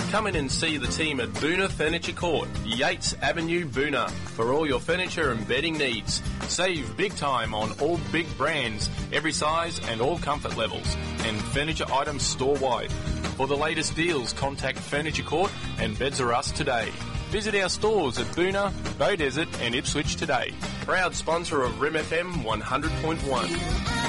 Come in and see the team at Boona Furniture Court, Yates Avenue, Boona, for all your furniture and bedding needs. Save big time on all big brands, every size and all comfort levels, and furniture items store-wide. For the latest deals, contact Furniture Court and Beds R Us today. Visit our stores at Boona, Beaudesert and Ipswich today. Proud sponsor of RIM FM 100.1.